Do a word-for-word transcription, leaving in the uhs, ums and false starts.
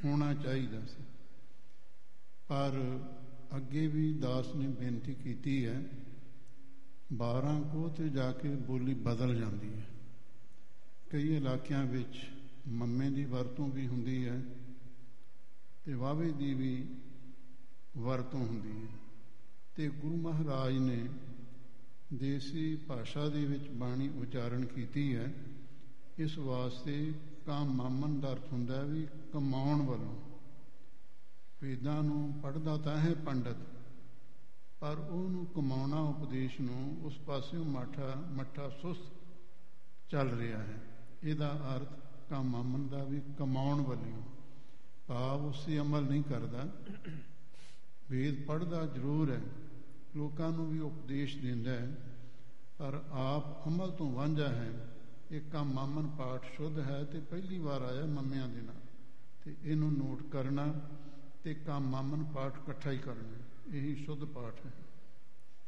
ਹੋਣਾ ਚਾਹੀਦਾ ਸੀ। ਪਰ ਅੱਗੇ ਵੀ ਦਾਸ ਨੇ ਬੇਨਤੀ ਕੀਤੀ ਹੈ, ਬਾਰਾਂ ਕੋਹ 'ਤੇ ਜਾ ਕੇ ਬੋਲੀ ਬਦਲ ਜਾਂਦੀ ਹੈ। ਕਈ ਇਲਾਕਿਆਂ ਵਿੱਚ ਮੰਮੇ ਦੀ ਵਰਤੋਂ ਵੀ ਹੁੰਦੀ ਹੈ ਅਤੇ ਵਾਵੇ ਦੀ ਵੀ ਵਰਤੋਂ ਹੁੰਦੀ ਹੈ। ਅਤੇ ਗੁਰੂ ਮਹਾਰਾਜ ਨੇ ਦੇਸੀ ਭਾਸ਼ਾ ਦੇ ਵਿੱਚ ਬਾਣੀ ਉਚਾਰਨ ਕੀਤੀ ਹੈ। ਇਸ ਵਾਸਤੇ ਕਾਮ ਮਾਮਨ ਦਾ ਅਰਥ ਹੁੰਦਾ ਵੀ ਕਮਾਉਣ ਵੱਲੋਂ। ਵੇਦਾਂ ਨੂੰ ਪੜ੍ਹਦਾ ਤਾਂ ਹੈ ਪੰਡਤ, ਪਰ ਉਹਨੂੰ ਕਮਾਉਣਾ ਉਪਦੇਸ਼ ਨੂੰ ਉਸ ਪਾਸਿਓਂ ਮਾਠਾ ਮੱਠਾ ਸੁਸਤ ਚੱਲ ਰਿਹਾ ਹੈ। ਇਹਦਾ ਅਰਥ ਕਾਮ ਮਾਮਨ ਦਾ ਵੀ ਕਮਾਉਣ ਵੱਲੋਂ, ਭਾਵ ਉਸੇ ਅਮਲ ਨਹੀਂ ਕਰਦਾ। ਵੇਦ ਪੜ੍ਹਦਾ ਜ਼ਰੂਰ ਹੈ, ਲੋਕਾਂ ਨੂੰ ਵੀ ਉਪਦੇਸ਼ ਦਿੰਦਾ ਹੈ, ਪਰ ਆਪ ਅਮਲ ਤੋਂ ਵਾਂਝਾ ਹੈ। ਇਹ ਕਾਮ ਮਾਮਨ ਪਾਠ ਸ਼ੁੱਧ ਹੈ ਅਤੇ ਪਹਿਲੀ ਵਾਰ ਆਇਆ ਮੰਮਿਆਂ ਦੇ ਨਾਲ, ਅਤੇ ਇਹਨੂੰ ਨੋਟ ਕਰਨਾ ਅਤੇ ਕਾਮ ਮਾਮਨ ਪਾਠ ਇਕੱਠਾ ਹੀ ਕਰਨਾ, ਇਹੀ ਸ਼ੁੱਧ ਪਾਠ ਹੈ।